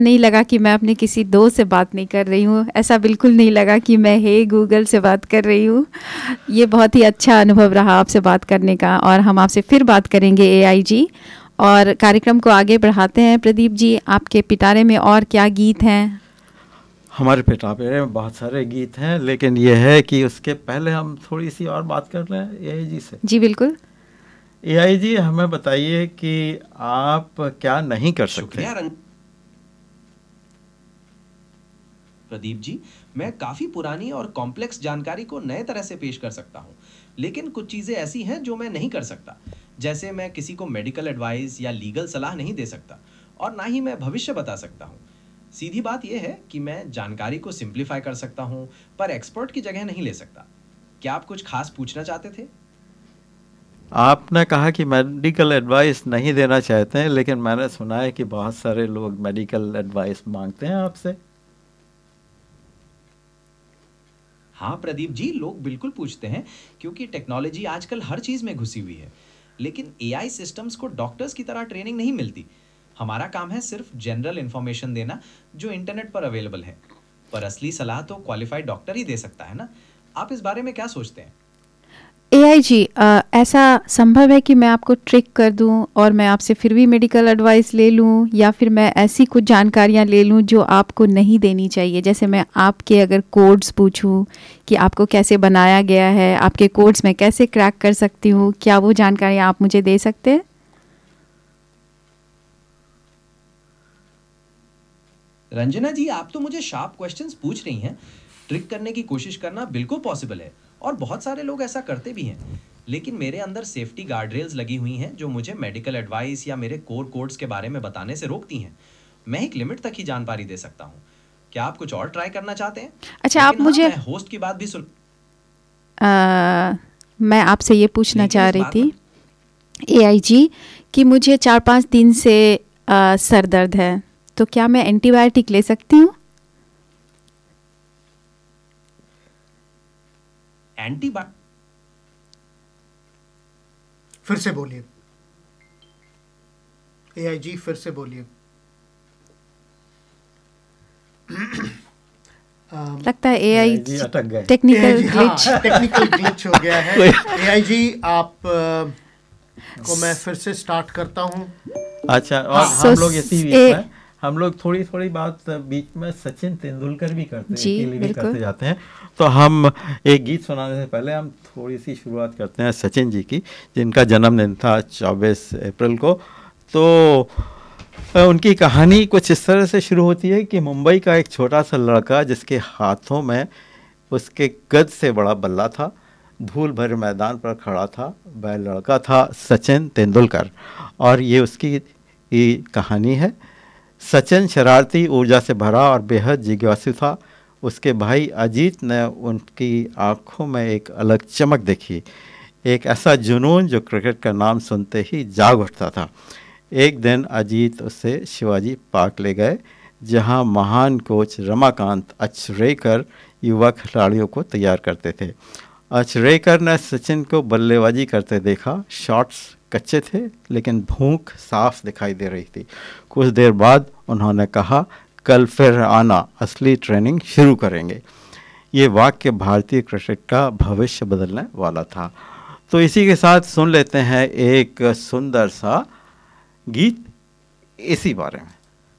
नहीं लगा कि मैं अपने किसी दोस्त से बात नहीं कर रही हूँ, ऐसा बिल्कुल नहीं लगा कि मैं हे गूगल से बात कर रही हूँ। ये बहुत ही अच्छा अनुभव रहा आपसे बात करने का, और हम आपसे फिर बात करेंगे एआई जी। और कार्यक्रम को आगे बढ़ाते हैं। प्रदीप जी, आपके पिटारे में और क्या गीत हैं? हमारे पिटारे में बहुत सारे गीत हैं, लेकिन ये है कि उसके पहले हम थोड़ी सी और बात कर रहे हैं एआई जी से। जी बिल्कुल। एआई जी, हमें बताइए कि आप क्या नहीं कर सकते? प्रदीप जी, मैं काफी पुरानी और कॉम्प्लेक्स जानकारी को नए तरह से पेश कर सकता हूँ, लेकिन कुछ चीजें ऐसी हैं जो मैं नहीं कर सकता। जैसे मैं किसी को मेडिकल एडवाइस या लीगल सलाह नहीं दे सकता, और ना ही मैं भविष्य बता सकता हूँ। सीधी बात यह है कि मैं जानकारी को सिंप्लीफाई कर सकता हूँ, पर एक्सपर्ट की जगह नहीं ले सकता। क्या आप कुछ खास पूछना चाहते थे? आपने कहा कि मेडिकल एडवाइस नहीं देना चाहते हैं, लेकिन मैंने सुना है कि बहुत सारे लोग मेडिकल एडवाइस मांगते हैं आपसे। हाँ प्रदीप जी, लोग बिल्कुल पूछते हैं, क्योंकि टेक्नोलॉजी आजकल हर चीज में घुसी हुई है। लेकिन एआई सिस्टम्स को डॉक्टर्स की तरह ट्रेनिंग नहीं मिलती। हमारा काम है सिर्फ जनरल इंफॉर्मेशन देना जो इंटरनेट पर अवेलेबल है, पर असली सलाह तो क्वालिफाइड डॉक्टर ही दे सकता है ना। आप इस बारे में क्या सोचते हैं? एआई जी, ऐसा संभव है कि मैं आपको ट्रिक कर दूं और मैं आपसे फिर भी मेडिकल एडवाइस ले लूं, या फिर मैं ऐसी कुछ जानकारियां ले लूं जो आपको नहीं देनी चाहिए? जैसे मैं आपके अगर कोड्स पूछूं कि आपको कैसे बनाया गया है, आपके कोड्स में कैसे क्रैक कर सकती हूं, क्या वो जानकारियां आप मुझे दे सकते हैं? रंजना जी, आप तो मुझे शार्प क्वेश्चंस पूछ रही हैं। ट्रिक करने की कोशिश करना बिल्कुल पॉसिबल है, और बहुत सारे लोग ऐसा करते भी हैं। लेकिन मेरे अंदर सेफ्टी गार्ड रेल्स लगी हुई हैं जो मुझे मेडिकल एडवाइस या मेरे कोर कोड्स के बारे में बताने से रोकती हैं। मैं एक लिमिट तक ही जानकारी दे सकता हूँ। क्या आप कुछ और ट्राई करना चाहते हैं? अच्छा, आप लेकिन हाँ, मुझे मैं होस्ट की बात भी सुन। मैं आपसे ये पूछना लेकिन चाह इस रही बात थी पर एआई जी कि मुझे 4-5 दिन से सर दर्द है, तो क्या मैं एंटीबायोटिक ले सकती हूँ? एंटीबा फिर से बोलिए एआई जी, फिर से बोलिए। लगता है एआई जी अटक गए। Technical glitch. टेक्निकल ग्लिच हो गया है। एआई जी, आप को मैं फिर से स्टार्ट करता हूँ। अच्छा, और हम लोग इसी बीच में हम लोग थोड़ी थोड़ी बात बीच में सचिन तेंदुलकर भी करते हैं, के लिए भी करते जाते हैं। तो हम एक गीत सुनाने से पहले हम थोड़ी सी शुरुआत करते हैं सचिन जी की, जिनका जन्मदिन था 24 अप्रैल को। तो उनकी कहानी कुछ इस तरह से शुरू होती है कि मुंबई का एक छोटा सा लड़का, जिसके हाथों में उसके गद से बड़ा बल्ला था, धूल भरे मैदान पर खड़ा था। वह लड़का था सचिन तेंदुलकर, और ये उसकी कहानी है। सचिन शरारती, ऊर्जा से भरा और बेहद जिज्ञासु था। उसके भाई अजीत ने उनकी आंखों में एक अलग चमक देखी, एक ऐसा जुनून जो क्रिकेट का नाम सुनते ही जाग उठता था। एक दिन अजीत उसे शिवाजी पार्क ले गए, जहां महान कोच रमाकांत अचरेकर युवा खिलाड़ियों को तैयार करते थे। अचरेकर ने सचिन को बल्लेबाजी करते देखा। शॉट्स कच्चे थे, लेकिन भूख साफ दिखाई दे रही थी। कुछ देर बाद उन्होंने कहा, कल फिर आना, असली ट्रेनिंग शुरू करेंगे। ये वाक्य भारतीय क्रिकेट का भविष्य बदलने वाला था। तो इसी के साथ सुन लेते हैं एक सुंदर सा गीत इसी बारे में।